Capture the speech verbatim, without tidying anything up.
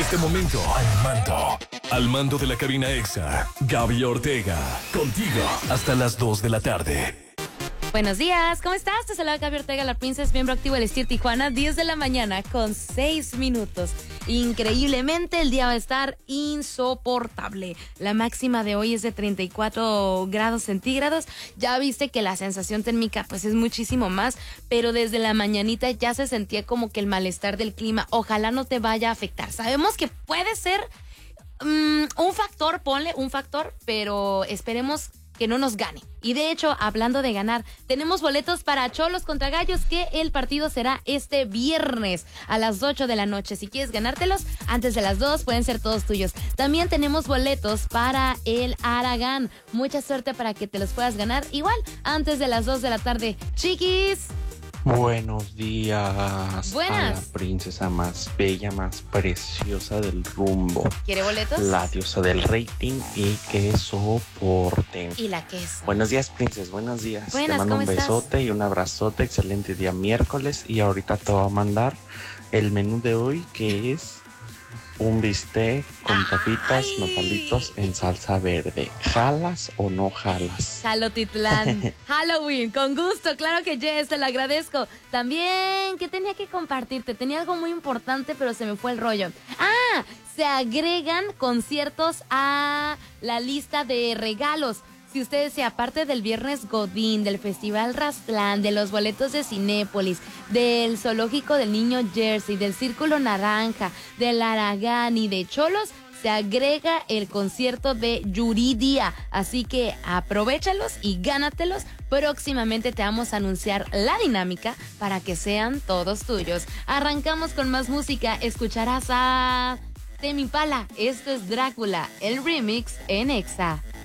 este momento, al mando. Al mando de la cabina Exa, Gaby Ortega. Contigo hasta las dos de la tarde. Buenos días, ¿cómo estás? Te saluda Gaby Ortega, la Princess, miembro activo del Estir Tijuana, diez de la mañana con seis minutos. Increíblemente, el día va a estar insoportable. La máxima de hoy es de treinta y cuatro grados centígrados. Ya viste que la sensación térmica pues es muchísimo más, pero desde la mañanita ya se sentía como que el malestar del clima. Ojalá no te vaya a afectar. Sabemos que puede ser um, un factor, ponle un factor, pero esperemos que no nos gane. Y de hecho, hablando de ganar, tenemos boletos para Cholos contra Gallos, que el partido será este viernes a las ocho de la noche. Si quieres ganártelos, antes de las dos pueden ser todos tuyos. También tenemos boletos para el Aragán. Mucha suerte para que te los puedas ganar igual antes de las dos de la tarde. Chiquis. Buenos días. Buenas. A la princesa más bella, más preciosa del rumbo. ¿Quiere boletos? La diosa del rating y que soporte. Y la queso. Buenos días, princesa. Buenos días. Buenas, te mando ¿cómo un estás? besote y un abrazote. Excelente día miércoles. Y ahorita te voy a mandar el menú de hoy, que es un bistec con papitas, Ay. nopalitos en salsa verde. ¿Jalas o no jalas? Jalotitlán, Halloween, con gusto, claro que yes, te lo agradezco. También, ¿qué tenía que compartirte? Tenía algo muy importante, pero se me fue el rollo. Ah, se agregan conciertos a la lista de regalos. Si usted desea, aparte del Viernes Godín, del Festival Rastlán, de los boletos de Cinépolis, del Zoológico del Niño Jersey, del Círculo Naranja, del Aragán y de Cholos, se agrega el concierto de Yuridia. Así que aprovéchalos y gánatelos. Próximamente te vamos a anunciar la dinámica para que sean todos tuyos. Arrancamos con más música. Escucharás a Tame Impala. Esto es Drácula, el remix en Exa.